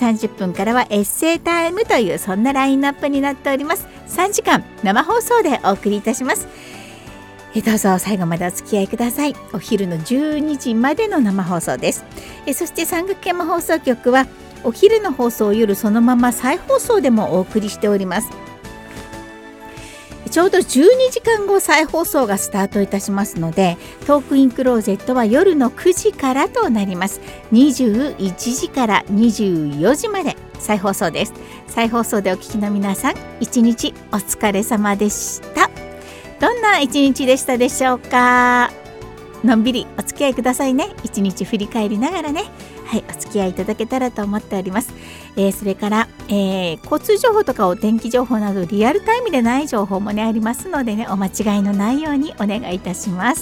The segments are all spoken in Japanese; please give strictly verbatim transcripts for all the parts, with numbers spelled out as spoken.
さんじゅっぷんからはエッセイタイムというそんなラインナップになっております。さんじかん生放送でお送りいたします。えどうぞ最後までお付き合いください。お昼のじゅうにじまでの生放送です。えそして三角山放送局はお昼の放送を夜そのまま再放送でもお送りしております。ちょうどじゅうにじかんご再放送がスタートいたしますので、トークインクローゼットは夜のくじからとなります。にじゅういちじからにじゅうよじまで再放送です。再放送でお聞きの皆さん、一日お疲れ様でした。どんな一日でしたでしょうか。のんびりお付き合いくださいね。一日振り返りながらね、はい、お付き合いいただけたらと思っております。えー、それから、えー、交通情報とかお天気情報などリアルタイムでない情報もねありますのでね、お間違いのないようにお願いいたします。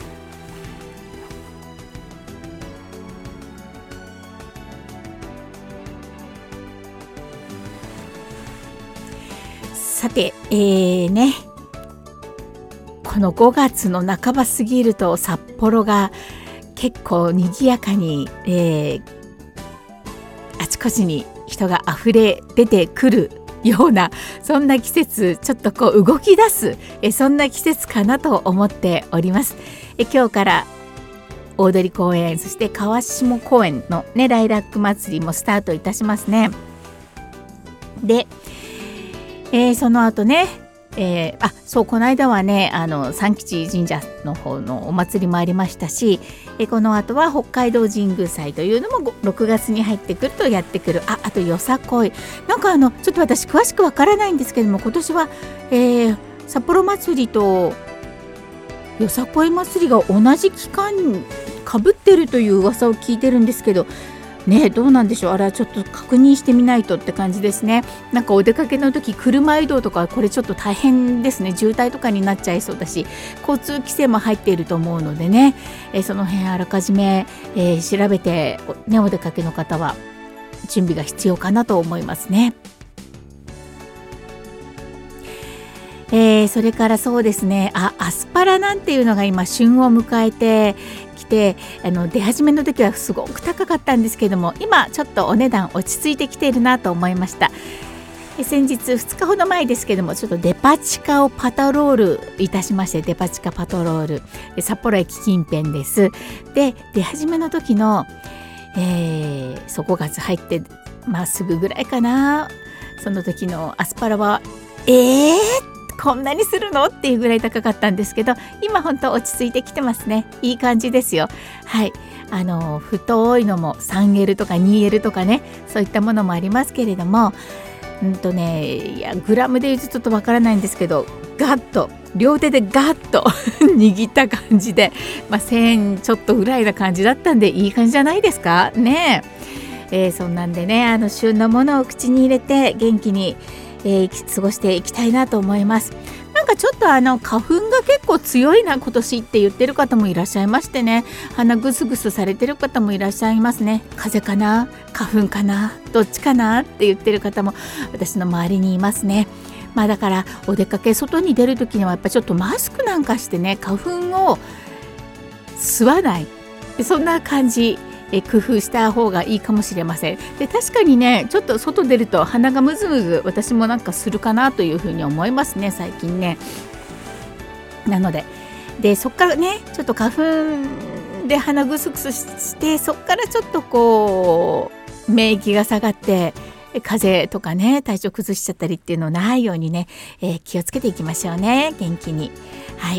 さて、えーねこのごがつの半ば過ぎると札幌が結構にぎやかに、えー、あちこちに人があふれ出てくるような、そんな季節、ちょっとこう動き出すえそんな季節かなと思っております。え今日から大通公園、そして川下公園のねライラック祭りもスタートいたしますね。で、えー、その後ねえー、あそうこの間はねあの三吉神社の方のお祭りもありましたし、えこの後は北海道神宮祭というのもろくがつに入ってくるとやってくる。ああとよさこい、なんかあのちょっと私詳しくわからないんですけども、今年は、えー、札幌祭りとよさこい祭りが同じ期間にかぶってるという噂を聞いてるんですけどね、どうなんでしょう。あれはちょっと確認してみないとって感じですね。なんかお出かけの時車移動とかこれちょっと大変ですね。渋滞とかになっちゃいそうだし、交通規制も入っていると思うのでね、えー、その辺あらかじめ、えー、調べて、ね、お出かけの方は準備が必要かなと思いますね。えー、それからそうですね、あアスパラなんていうのが今旬を迎えてきて、あの出始めの時はすごく高かったんですけども、今ちょっとお値段落ち着いてきているなと思いました。え先日ふつかほど前ですけども、ちょっとデパ地下をパトロールいたしまして、デパ地下パトロール札幌駅近辺です。で出始めの時の、えー、そうごがつ入ってまあすぐぐらいかな、その時のアスパラはえーこんなにするのっていうぐらい高かったんですけど、今本当落ち着いてきてますね。いい感じですよ。はい、あの太いのも スリーエル とか ツーエル とかね、そういったものもありますけれども、うんとねいやグラムで言うとちょっとわからないんですけど、ガッと両手でガッと握った感じで、まあ、せんちょっとぐらいな感じだったんで、いい感じじゃないですかね。えー、そんなんでね、あの旬のものを口に入れて元気にえー、過ごしていきたいなと思います。なんかちょっとあの花粉が結構強いな今年って言ってる方もいらっしゃいましてね、鼻ぐすぐすされてる方もいらっしゃいますね。風邪かな花粉かなどっちかなって言ってる方も私の周りにいますね。まあだからお出かけ外に出る時にはやっぱちょっとマスクなんかしてね、花粉を吸わない、そんな感じえ工夫した方がいいかもしれません。で確かにね、ちょっと外出ると鼻がムズムズ私もなんかするかなというふうに思いますね、最近ね。なのででそっからねちょっと花粉で鼻ぐすぐすして、そっからちょっとこう免疫が下がって風邪とかね体調崩しちゃったりっていうのないようにね、えー、気をつけていきましょうね、元気に。はい、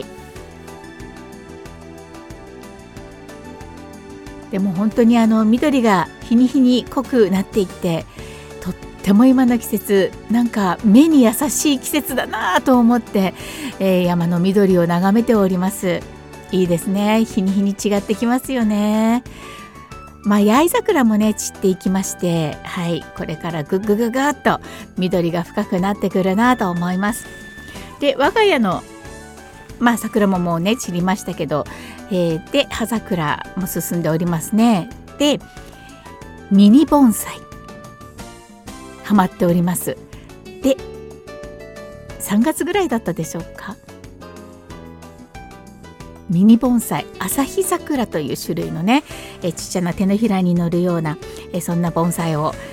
でも本当にあの緑が日に日に濃くなっていって、とっても今の季節なんか目に優しい季節だなと思って、えー、山の緑を眺めております。いいですね、日に日に違ってきますよね。まあ八重桜もね散っていきまして、はい、これからぐぐぐぐっと緑が深くなってくるなと思います。で我が家のまあ桜ももうね散りましたけど、えー、で葉桜も進んでおりますね。でミニ盆栽ハマっております。でさんがつぐらいだったでしょうか、ミニ盆栽旭桜という種類のね、えちっちゃな手のひらに乗るようなえそんな盆栽を